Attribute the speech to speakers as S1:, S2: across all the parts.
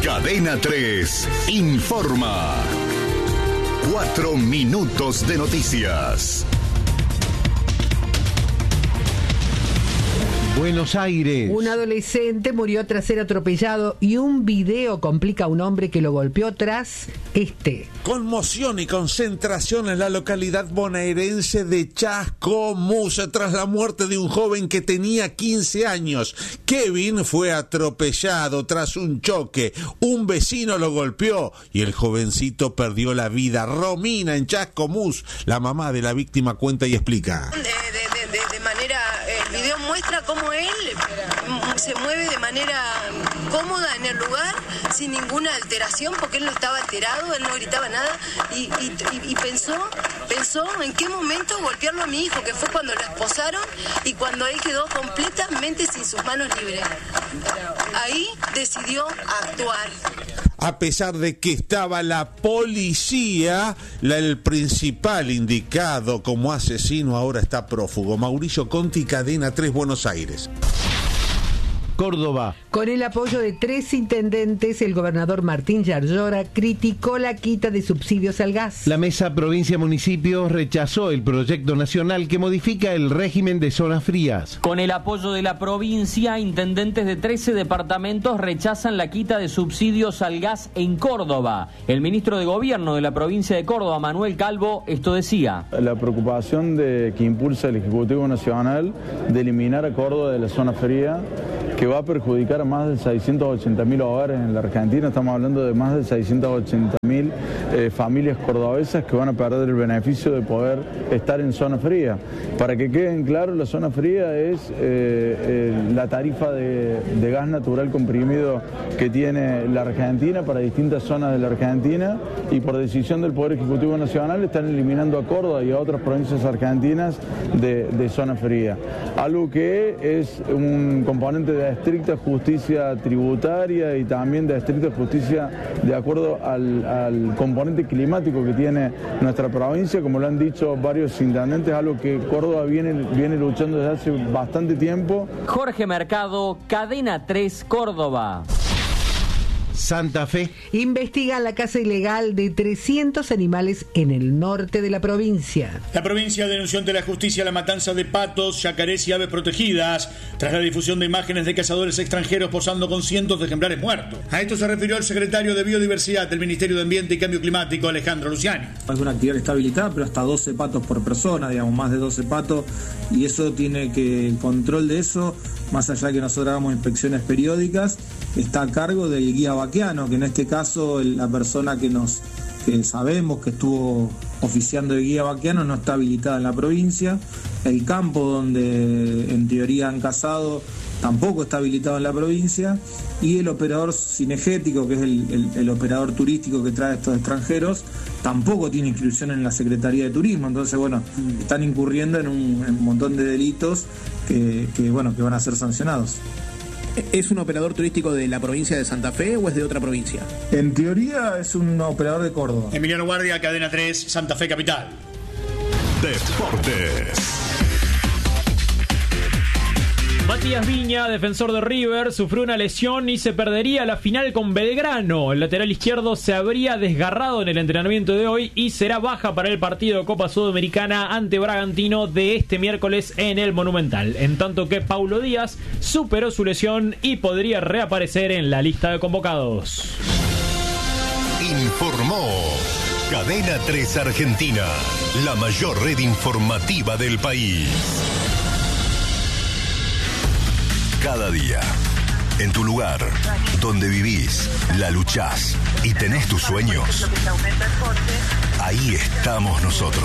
S1: Cadena 3 informa. 4 minutos de noticias.
S2: Buenos Aires.
S3: Un adolescente murió tras ser atropellado y un video complica a un hombre que lo golpeó tras
S4: Conmoción y concentración en la localidad bonaerense de Chascomús tras la muerte de un joven que tenía 15 años. Kevin fue atropellado tras un choque. Un vecino lo golpeó y el jovencito perdió la vida. Romina en Chascomús, la mamá de la víctima, cuenta y explica.
S5: De manera, el video muestra cómo él se mueve de manera cómoda en el lugar, sin ninguna alteración, porque él no estaba alterado, él no gritaba nada, y pensó en qué momento golpearlo a mi hijo, que fue cuando lo esposaron y cuando él quedó completamente sin sus manos libres. Ahí decidió actuar.
S4: A pesar de que estaba la policía, el principal indicado como asesino ahora está prófugo. Mauricio Conti, Cadena 3, Buenos Aires.
S2: Córdoba.
S3: Con el apoyo de 3 intendentes, el gobernador Martín Yarlora criticó la quita de subsidios al gas.
S2: La Mesa Provincia-Municipios rechazó el proyecto nacional que modifica el régimen de zonas frías.
S6: Con el apoyo de la provincia, intendentes de 13 departamentos rechazan la quita de subsidios al gas en Córdoba. El ministro de Gobierno de la provincia de Córdoba, Manuel Calvo, esto decía.
S7: La preocupación que impulsa el Ejecutivo Nacional de eliminar a Córdoba de la zona fría, que va a perjudicar a más de 680.000 hogares en la Argentina. Estamos hablando de más de 680.000 familias cordobesas que van a perder el beneficio de poder estar en zona fría. Para que queden claros, la zona fría es la tarifa de gas natural comprimido que tiene la Argentina para distintas zonas de la Argentina, y por decisión del Poder Ejecutivo Nacional están eliminando a Córdoba y a otras provincias argentinas de zona fría. Algo que es un componente de estricta justicia tributaria y también de estricta justicia de acuerdo al componente climático que tiene nuestra provincia, como lo han dicho varios intendentes, algo que Córdoba viene luchando desde hace bastante tiempo.
S6: Jorge Mercado, Cadena 3, Córdoba.
S2: Santa Fe.
S3: Investiga la caza ilegal de 300 animales en el norte de la provincia.
S8: La provincia denunció ante la justicia la matanza de patos, yacarés y aves protegidas tras la difusión de imágenes de cazadores extranjeros posando con cientos de ejemplares muertos. A esto se refirió el secretario de Biodiversidad del Ministerio de Ambiente y Cambio Climático, Alejandro Luciani.
S9: Alguna actividad está habilitada, pero hasta 12 patos por persona, digamos, más de 12 patos, y eso tiene que, el control de eso, más allá de que nosotros hagamos inspecciones periódicas, está a cargo del guía vaquiano, que en este caso la persona que sabemos que estuvo oficiando de guía vaquiano no está habilitada en la provincia. El campo donde en teoría han cazado tampoco está habilitado en la provincia, y el operador cinegético, que es el operador turístico que trae a estos extranjeros, tampoco tiene inscripción en la Secretaría de Turismo. Entonces, bueno, están incurriendo en un montón de delitos que van a ser sancionados.
S10: ¿Es un operador turístico de la provincia de Santa Fe o es de otra provincia?
S9: En teoría es un operador de Córdoba.
S8: Emiliano Guardia, Cadena 3, Santa Fe Capital.
S1: Deportes.
S11: Matías Viña, defensor de River, sufrió una lesión y se perdería la final con Belgrano. El lateral izquierdo se habría desgarrado en el entrenamiento de hoy y será baja para el partido de Copa Sudamericana ante Bragantino de este miércoles en el Monumental. En tanto que Paulo Díaz superó su lesión y podría reaparecer en la lista de convocados.
S1: Informó Cadena 3 Argentina, la mayor red informativa del país. Cada día, en tu lugar, donde vivís, la luchás y tenés tus sueños, ahí estamos nosotros.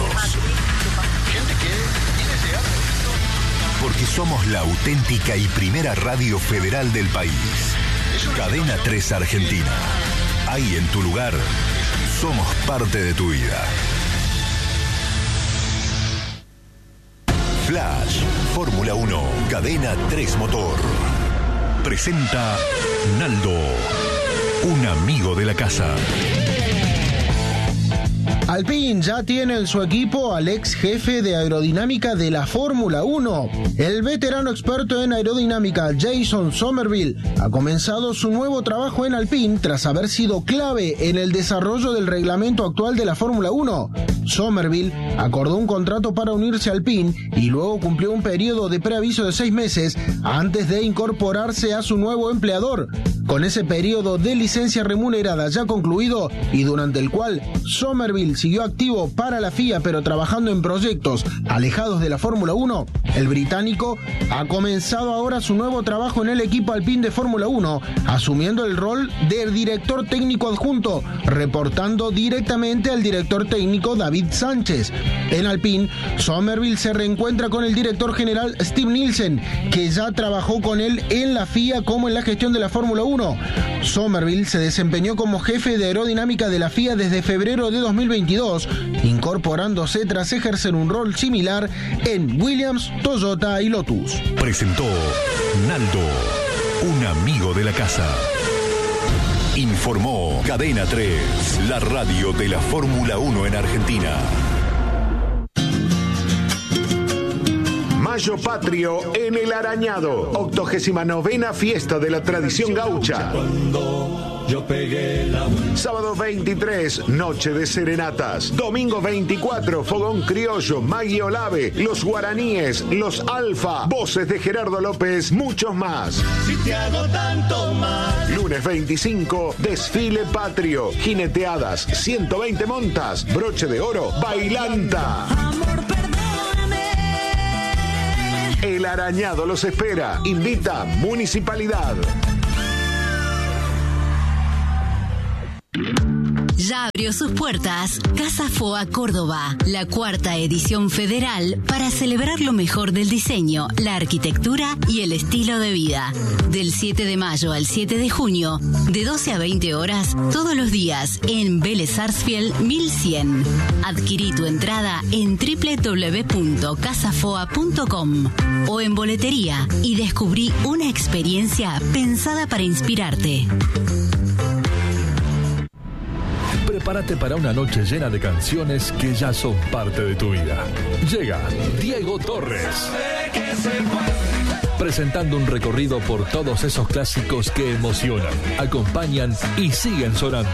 S1: Porque somos la auténtica y primera radio federal del país. Cadena 3 Argentina. Ahí en tu lugar, somos parte de tu vida. Flash, Fórmula 1, Cadena 3 Motor. Presenta Naldo, un amigo de la casa.
S12: Alpine ya tiene en su equipo al ex jefe de aerodinámica de la Fórmula 1. El veterano experto en aerodinámica Jason Somerville ha comenzado su nuevo trabajo en Alpine tras haber sido clave en el desarrollo del reglamento actual de la Fórmula 1. Somerville acordó un contrato para unirse a Alpine y luego cumplió un periodo de preaviso de 6 meses antes de incorporarse a su nuevo empleador. Con ese periodo de licencia remunerada ya concluido y durante el cual Somerville siguió activo para la FIA pero trabajando en proyectos alejados de la Fórmula 1, el británico ha comenzado ahora su nuevo trabajo en el equipo Alpine de Fórmula 1, asumiendo el rol de director técnico adjunto, reportando directamente al director técnico David Sánchez. En Alpine, Somerville se reencuentra con el director general Steve Nielsen, que ya trabajó con él en la FIA como en la gestión de la Fórmula 1. Somerville se desempeñó como jefe de aerodinámica de la FIA desde febrero de 2022, incorporándose tras ejercer un rol similar en Williams, Toyota y Lotus.
S1: Presentó Naldo, un amigo de la casa. Informó Cadena 3, la radio de la Fórmula 1 en Argentina.
S13: Mayo Patrio en El Arañado, 89ª fiesta de la tradición gaucha. Sábado 23, noche de serenatas. Domingo 24, fogón criollo, Maggie Olave, los guaraníes, los Alfa, voces de Gerardo López, muchos más.
S14: Si te hago tanto mal.
S13: Lunes 25, desfile patrio, jineteadas, 120 montas, broche de oro, bailanta. El Arañado los espera. Invita Municipalidad.
S15: Ya abrió sus puertas Casa Foa Córdoba, la 4ª edición federal para celebrar lo mejor del diseño, la arquitectura y el estilo de vida. Del 7 de mayo al 7 de junio, de 12 a 20 horas, todos los días en Vélez Sarsfield 1100. Adquirí tu entrada en www.casafoa.com o en boletería y descubrí una experiencia pensada para inspirarte.
S16: Prepárate para una noche llena de canciones que ya son parte de tu vida. Llega Diego Torres, presentando un recorrido por todos esos clásicos que emocionan, acompañan y siguen sonando.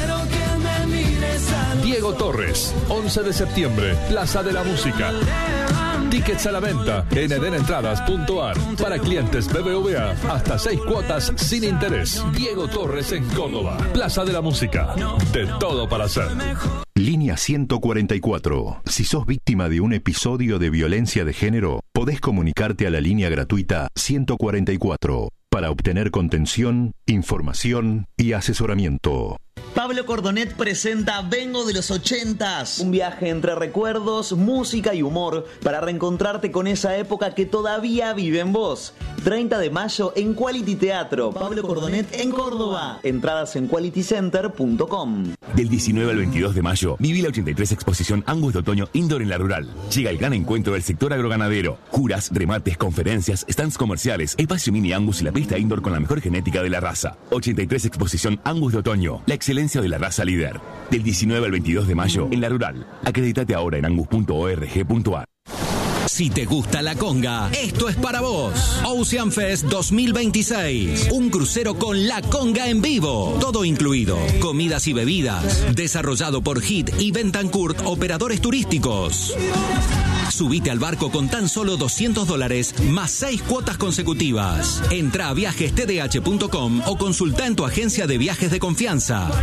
S16: Diego Torres, 11 de septiembre, Plaza de la Música. Tickets a la venta en edenentradas.ar. Para clientes BBVA, hasta 6 cuotas sin interés. Diego Torres en Córdoba. Plaza de la Música. De todo para hacer.
S1: Línea 144. Si sos víctima de un episodio de violencia de género, podés comunicarte a la línea gratuita 144 para obtener contención, información y asesoramiento.
S17: Pablo Cordonet presenta Vengo de los 80s. Un viaje entre recuerdos, música y humor para reencontrarte con esa época que todavía vive en vos. 30 de mayo en Quality Teatro. Pablo Cordonet en Córdoba. Entradas en qualitycenter.com.
S18: Del 19 al 22 de mayo, viví la 83 Exposición Angus de Otoño Indoor en La Rural. Llega el gran encuentro del sector agroganadero. Juras, remates, conferencias, stands comerciales, espacio mini Angus y la pista indoor con la mejor genética de la raza. 83 Exposición Angus de Otoño. La excelencia de la raza líder. Del 19 al 22 de mayo en La Rural. Acredítate ahora en angus.org.ar.
S19: Si te gusta la conga, esto es para vos. Ocean Fest 2026. Un crucero con la conga en vivo. Todo incluido. Comidas y bebidas. Desarrollado por HIT y Bentancourt Operadores Turísticos. Subite al barco con tan solo $200 más 6 cuotas consecutivas. Entra a viajestdh.com o consulta en tu agencia de viajes de confianza.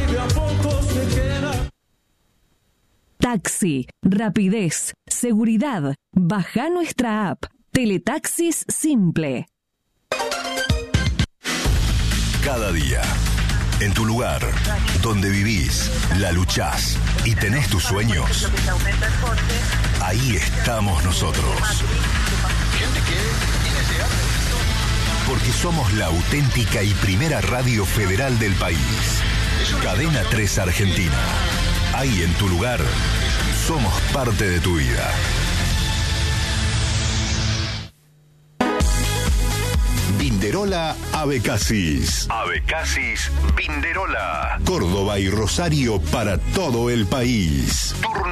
S20: Taxi, rapidez, seguridad. Baja nuestra app. Teletaxis Simple.
S1: Cada día, en tu lugar, donde vivís, la luchás y tenés tus sueños, ahí estamos nosotros. Porque somos la auténtica y primera radio federal del país. Cadena 3 Argentina. Ahí en tu lugar, somos parte de tu vida. Vinderola Abecasis. Abecasis Pinderola. Córdoba y Rosario para todo el país.